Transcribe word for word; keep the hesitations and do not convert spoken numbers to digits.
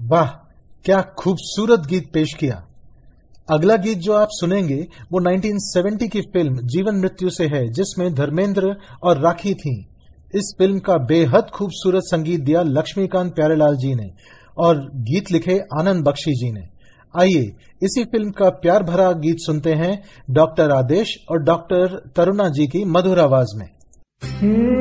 वाह, क्या खूबसूरत गीत पेश किया। अगला गीत जो आप सुनेंगे वो उन्नीस सौ सत्तर की फिल्म जीवन मृत्यु से है, जिसमें धर्मेंद्र और राखी थी। इस फिल्म का बेहद खूबसूरत संगीत दिया लक्ष्मीकांत प्यारेलाल जी ने और गीत लिखे आनंद बख्शी जी ने। आइए इसी फिल्म का प्यार भरा गीत सुनते हैं डॉक्टर आदेश और डॉक्टर तरुणा जी की मधुर आवाज में।